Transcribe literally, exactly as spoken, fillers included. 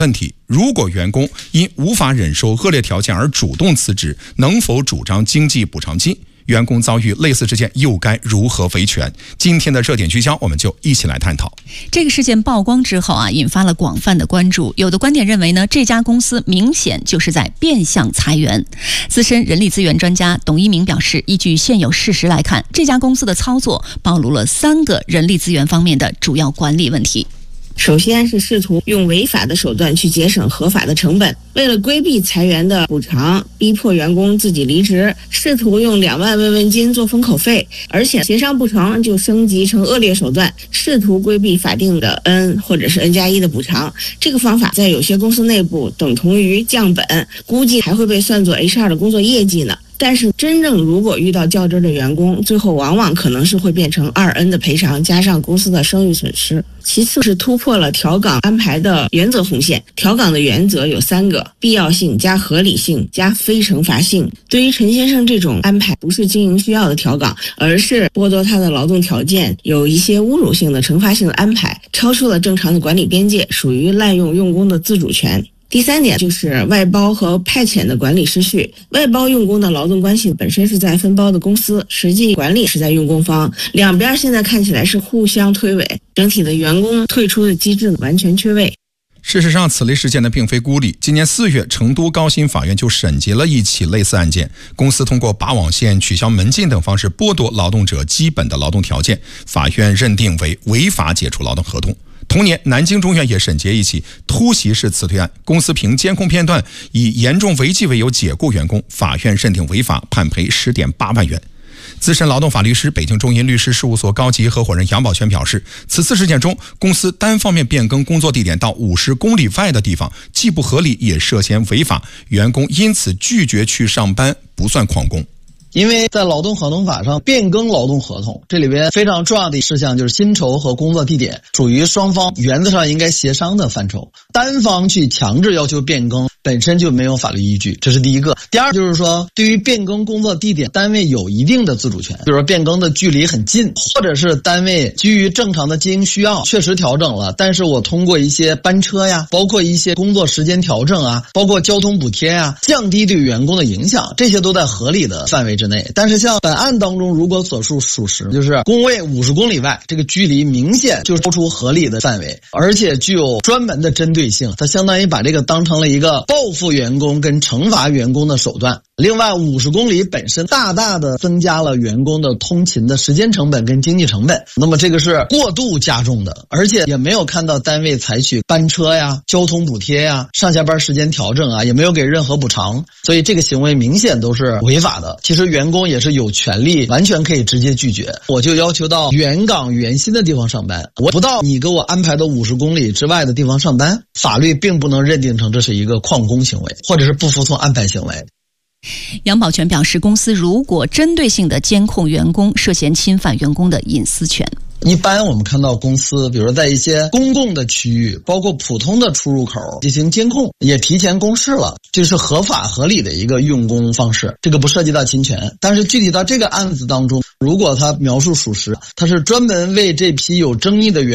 问题，如果员工因无法忍受恶劣条件而主动辞职，能否主张经济补偿金？员工遭遇类似事件又该如何维权？今天的热点聚焦，我们就一起来探讨。 这个事件曝光之后啊，引发了广泛的关注。有的观点认为呢，这家公司明显就是在变相裁员。资深人力资源专家董一鸣表示，依据现有事实来看，这家公司的操作暴露了三个人力资源方面的主要管理问题。 首先是试图用违法的手段去节省合法的成本，为了规避裁员的补偿，逼迫员工自己离职，试图用两万慰问金做封口费，而且协商不成就升级成恶劣手段，试图规避法定的 N 或者是 N 加一的补偿。这个方法在有些公司内部等同于降本，估计还会被算作 H R 的工作业绩呢。但是真正如果遇到较真的员工，最后往往可能是会变成 二 N 的赔偿，加上公司的声誉损失。其次是突破了调岗安排的原则红线。调岗的原则有三个：必要性加合理性加非惩罚性。对于陈先生这种安排，不是经营需要的调岗，而是剥夺他的劳动条件，有一些侮辱性的惩罚性的安排，超出了正常的管理边界，属于滥用用工的自主权。第三点就是外包和派遣的管理失序。外包用工的劳动关系本身是在分包的公司，实际管理是在用工方，两边现在看起来是互相推诿，整体的员工退出的机制完全缺位。 事实上，此类事件呢并非孤立。今年四月，成都高新法院就审结了一起类似案件，公司通过拔网线、取消门禁等方式剥夺劳动者基本的劳动条件，法院认定为违法解除劳动合同。同年，南京中院也审结一起突袭式辞退案，公司凭监控片段以严重违纪为由解雇员工，法院认定违法，判赔 十点八万元。资深劳动法律师、北京中银律师事务所高级合伙人杨宝全表示，此次事件中，公司单方面变更工作地点到五十公里外的地方，既不合理，也涉嫌违法，员工因此拒绝去上班，不算旷工。 因为在劳动合同法上，变更劳动合同这里边非常重要的事项就是薪酬和工作地点，属于双方原则上应该协商的范畴。单方去强制要求变更，本身就没有法律依据，这是第一个。第二就是说，对于变更工作地点，单位有一定的自主权，比如说变更的距离很近，或者是单位基于正常的经营需要确实调整了，但是我通过一些班车呀，包括一些工作时间调整啊，包括交通补贴啊，降低对员工的影响，这些都在合理的范围之内。但是像本案当中，如果所述属实，就是工位五十公里外，这个距离明显就超出合理的范围，而且具有专门的针对性，它相当于把这个当成了一个报复员工跟惩罚员工的手段。另外，五十公里本身大大的增加了员工的通勤的时间成本跟经济成本，那么这个是过度加重的，而且也没有看到单位采取班车呀、交通补贴呀、上下班时间调整啊，也没有给任何补偿，所以这个行为明显都是违法的。其实员工也是有权利完全可以直接拒绝，我就要求到原岗原薪的地方上班，我不到你给我安排的五十公里之外的地方上班，法律并不能认定成这是一个旷工行为，或者是不服从安排行为。 杨宝全表示，公司如果针对性的监控员工，涉嫌侵犯员工的隐私权。 一般我们看到公司，比如在一些公共的区域，包括普通的出入口进行监控，也提前公示了，这是合法合理的一个用工方式，这个不涉及到侵权。但是具体到这个案子当中，如果他描述属实，他是专门为这批有争议的员